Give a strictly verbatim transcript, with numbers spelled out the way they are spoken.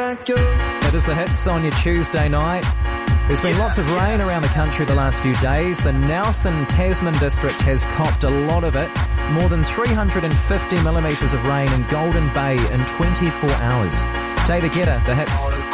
It is the hits on your Tuesday night. There's been lots of rain around the country the last few days. The Nelson Tasman district has copped a lot of it. More than three hundred fifty millimetres of rain in Golden Bay in twenty-four hours. David Guetta, the hits.